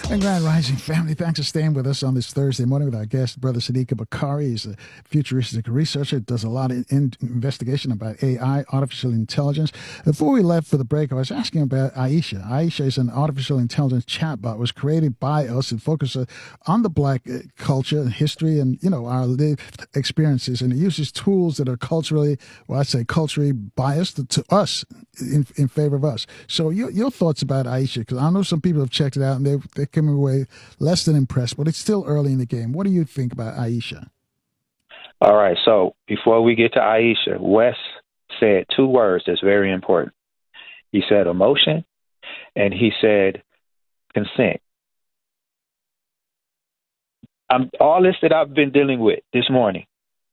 And Grand Rising family, thanks for staying with us on this Thursday morning with our guest, Brother Sadiq Bakari. He's a futuristic researcher, does a lot of investigation about AI, artificial intelligence. Before we left for the break, I was asking about Aisha. Aisha is an artificial intelligence chatbot. It was created by us and focuses on the Black culture and history and, our lived experiences. And it uses tools that are culturally, well, I'd say culturally biased to us, in favor of us. So your thoughts about Aisha, because I know some people have checked it out and they came away less than impressed, but it's still early in the game. What do you think about Aisha? All right. So before we get to Aisha, Wes said two words that's very important. He said emotion and he said consent. All this that I've been dealing with this morning,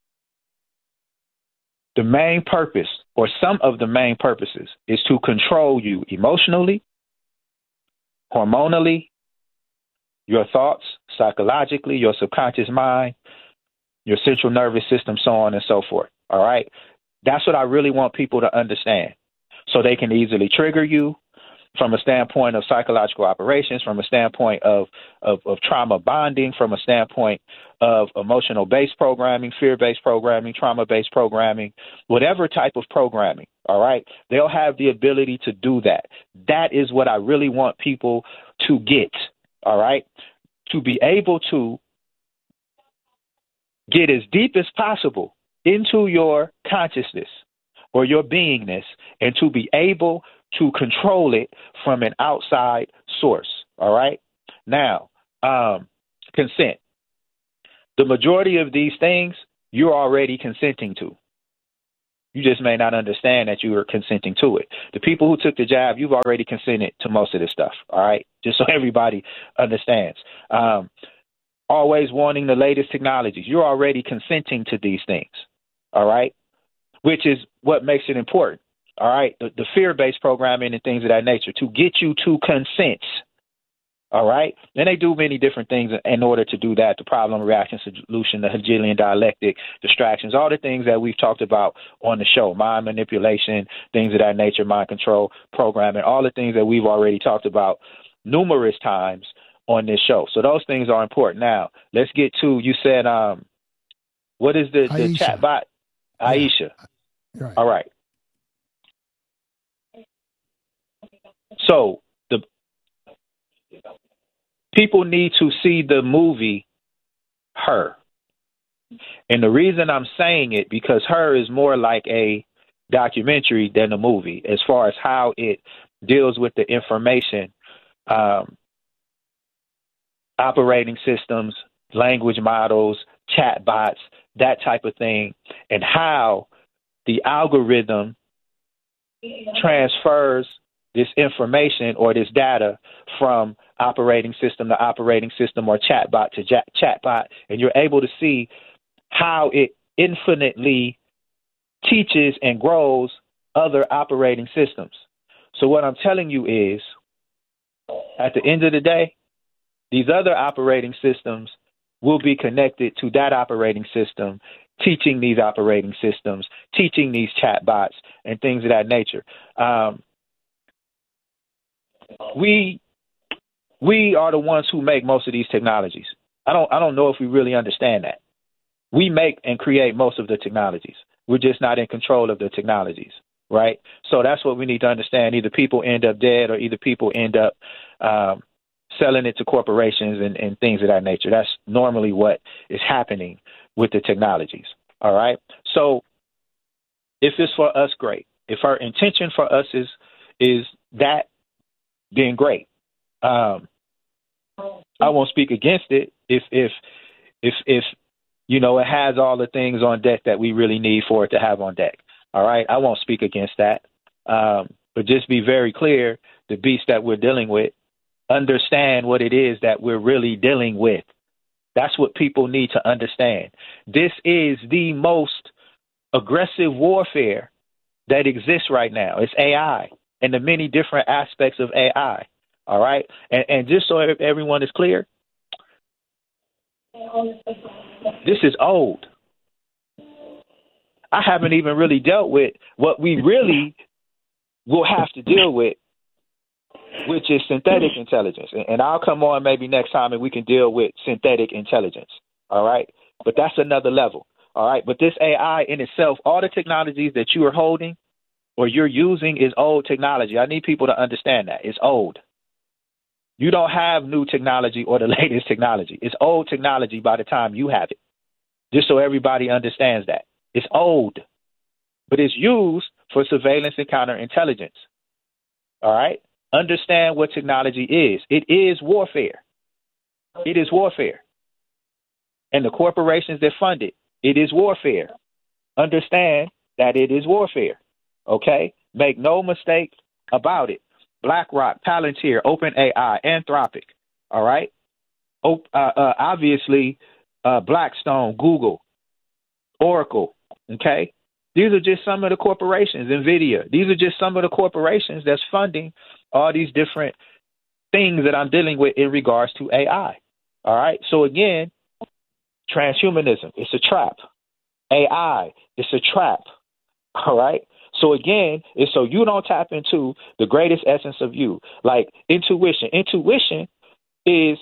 the main purpose or some of the main purposes is to control you emotionally, hormonally, your thoughts, psychologically, your subconscious mind, your central nervous system, so on and so forth. All right. That's what I really want people to understand so they can easily trigger you from a standpoint of psychological operations, from a standpoint of trauma bonding, from a standpoint of emotional-based programming, fear-based programming, trauma-based programming, whatever type of programming, all right? They'll have the ability to do that. That is what I really want people to get, all right? To be able to get as deep as possible into your consciousness or your beingness and to be able to control it from an outside source. All right. Now, consent. The majority of these things you're already consenting to. You just may not understand that you are consenting to it. The people who took the jab, you've already consented to most of this stuff. All right. Just so everybody understands. Always wanting the latest technologies. You're already consenting to these things. All right. Which is what makes it important. All right, the fear-based programming and things of that nature to get you to consent. All right, and they do many different things in order to do that: the problem, reaction, solution, the Hegelian dialectic, distractions, all the things that we've talked about on the show, mind manipulation, things of that nature, mind control, programming, all the things that we've already talked about numerous times on this show. So those things are important. Now, let's get to, you said, what is the chat bot? Aisha. Yeah. Right. All right. So the people need to see the movie Her. And the reason I'm saying it, because Her is more like a documentary than a movie as far as how it deals with the information, operating systems, language models, chat bots, that type of thing, and how the algorithm transfers this information or this data from operating system to operating system or chatbot to chatbot, and you're able to see how it infinitely teaches and grows other operating systems. So what I'm telling you is, at the end of the day, these other operating systems will be connected to that operating system, teaching these operating systems, teaching these chatbots, and things of that nature. We are the ones who make most of these technologies. I don't know if we really understand that. We make and create most of the technologies. We're just not in control of the technologies, right? So that's what we need to understand. Either people end up dead or either people end up selling it to corporations and things of that nature. That's normally what is happening with the technologies, all right? So if it's for us, great. If our intention for us is that, then great. I won't speak against it if you know it has all the things on deck that we really need for it to have on deck. All right, I won't speak against that. But just be very clear: the beast that we're dealing with, understand what it is that we're really dealing with. That's what people need to understand. This is the most aggressive warfare that exists right now. It's AI and the many different aspects of AI. All right. And just so everyone is clear, this is old. I haven't even really dealt with what we really will have to deal with which is synthetic intelligence. And I'll come on maybe next time and we can deal with synthetic intelligence. All right. But that's another level. All right. But this AI in itself, all the technologies that you are holding or you're using is old technology. I need people to understand that. It's old. You don't have new technology or the latest technology. It's old technology by the time you have it. Just so everybody understands that. It's old, but it's used for surveillance and counterintelligence. All right? Understand what technology is. It is warfare. It is warfare. And the corporations that fund it, it is warfare. Understand that it is warfare. Okay? Make no mistake about it. BlackRock, Palantir, OpenAI, Anthropic. All right? Obviously, Blackstone, Google, Oracle. Okay? These are just some of the corporations, NVIDIA. These are just some of the corporations that's funding all these different things that I'm dealing with in regards to AI. All right? So again, transhumanism, it's a trap. AI, it's a trap. All right? So again, it's so you don't tap into the greatest essence of you, like intuition. Intuition is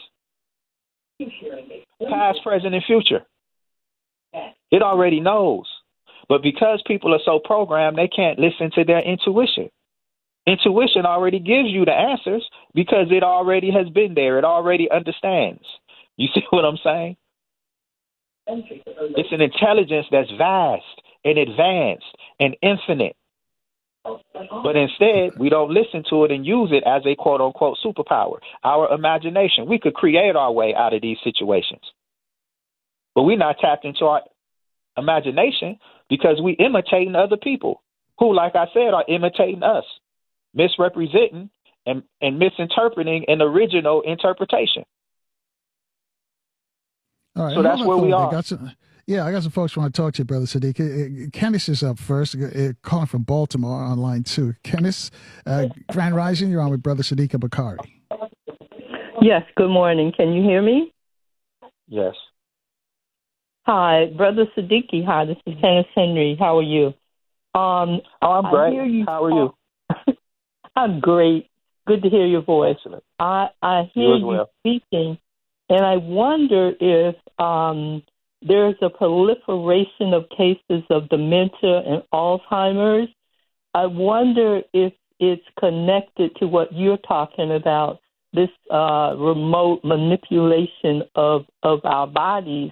past, present, and future. It already knows. But because people are so programmed, they can't listen to their intuition. Intuition already gives you the answers because it already has been there. It already understands. You see what I'm saying? It's an intelligence that's vast and advanced and infinite. But instead, we don't listen to it and use it as a quote-unquote superpower. Our imagination. We could create our way out of these situations. But we're not tapped into our imagination because we imitating other people who, like I said, are imitating us, misrepresenting and misinterpreting an original interpretation. All right, so that's where we are. I got some folks who want to talk to you, Brother Sadiq. Kenneth is up first, calling from Baltimore on line 2. Kenneth, Grand Rising, you're on with Brother Sadiq Bakari. Yes, good morning. Can you hear me? Yes. Hi, Brother Siddiqui. Hi, this is Kenneth Henry. How are you? I'm great. How are you? I'm great. Good to hear your voice. Excellent. I hear you speaking, and I wonder if there's a proliferation of cases of dementia and Alzheimer's. I wonder if it's connected to what you're talking about, this remote manipulation of our bodies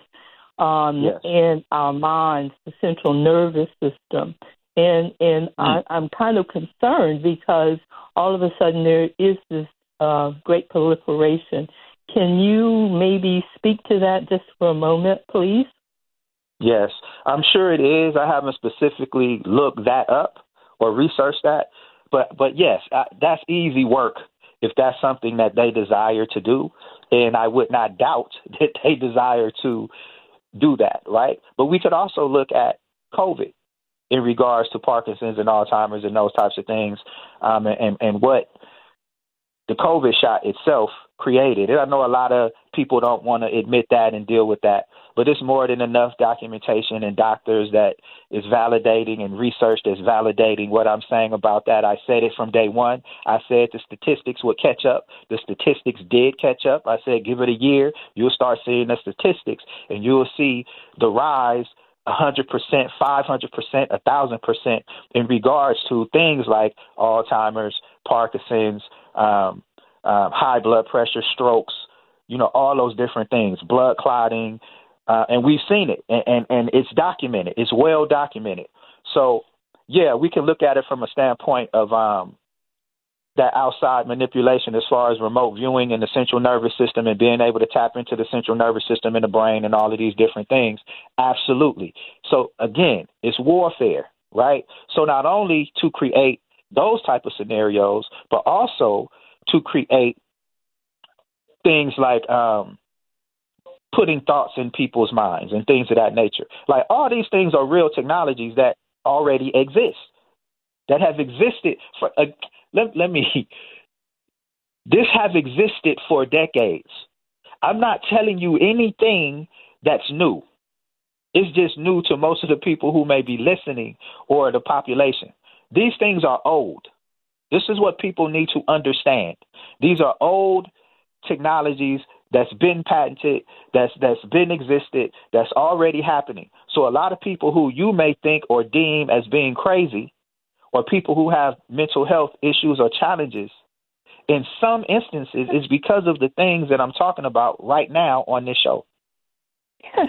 and our minds, the central nervous system. And I'm kind of concerned because all of a sudden there is this great proliferation. Can you maybe speak to that just for a moment, please? Yes, I'm sure it is. I haven't specifically looked that up or researched that. But yes, that's easy work if that's something that they desire to do. And I would not doubt that they desire to do that, right? But we could also look at COVID in regards to Parkinson's and Alzheimer's and those types of things, and what the COVID shot itself created. And I know a lot of people don't want to admit that and deal with that, but it's more than enough documentation and doctors that is validating and research that's validating what I'm saying about that. I said it from day one. I said the statistics would catch up. The statistics did catch up. I said give it a year, you'll start seeing the statistics, and you'll see the rise 100%, 500%, 1,000% in regards to things like Alzheimer's, Parkinson's, high blood pressure, strokes, all those different things, blood clotting, and we've seen it, and it's documented. It's well documented. So, yeah, we can look at it from a standpoint of that outside manipulation as far as remote viewing in the central nervous system and being able to tap into the central nervous system in the brain and all of these different things. Absolutely. So, again, it's warfare, right? So not only to create those type of scenarios, but also to create things like putting thoughts in people's minds and things of that nature. Like all these things are real technologies that already exist, that have existed for this have existed for decades. I'm not telling you anything that's new. It's just new to most of the people who may be listening or the population. These things are old. This is what people need to understand. These are old technologies that's been patented, that's been existed, that's already happening. So a lot of people who you may think or deem as being crazy, or people who have mental health issues or challenges, in some instances, is because of the things that I'm talking about right now on this show. Yes.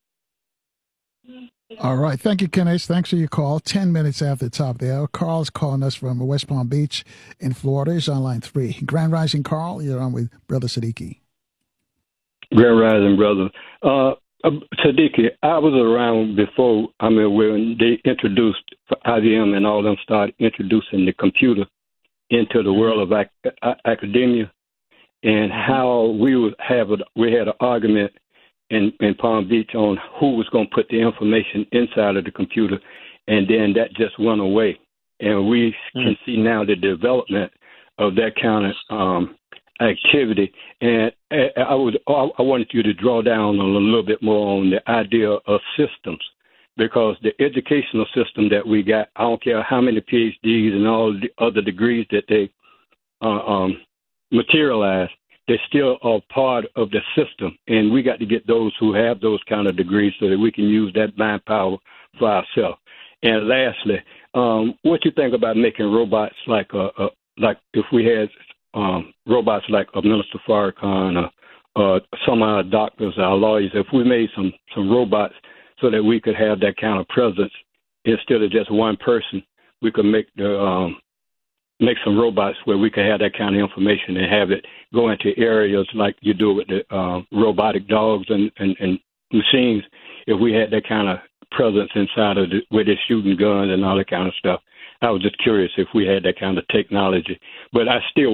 All right. Thank you, Kenneth. Thanks for your call. 10 minutes after the top of the hour. Carl's calling us from West Palm Beach in Florida. He's on line 3. Grand Rising, Carl. You're on with Brother Siddiqui. Grand Rising, brother. Siddiqui, I was around before, when they introduced IBM and all them started introducing the computer into the world of academia, and how we had an argument in Palm Beach on who was going to put the information inside of the computer, and then that just went away. And we can see now the development of that kind of activity. And I wanted you to draw down a little bit more on the idea of systems, because the educational system that we got, I don't care how many PhDs and all the other degrees that they materialize, they still are part of the system. And we got to get those who have those kind of degrees so that we can use that mind power for ourselves. And lastly, what you think about making robots like if we had robots like Minister Farrakhan or some of our doctors, our lawyers, if we made some robots so that we could have that kind of presence instead of just one person, we could make some robots where we could have that kind of information and have it go into areas like you do with the robotic dogs and machines. If we had that kind of presence inside of where they're shooting guns and all that kind of stuff, I was just curious if we had that kind of technology. But I still